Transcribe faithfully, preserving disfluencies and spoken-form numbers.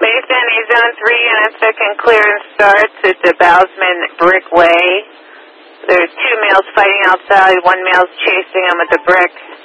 Based on a Zone three unit, second clearance starts at the Bousman Brick Way. There's two males fighting outside. One male's chasing him with a brick.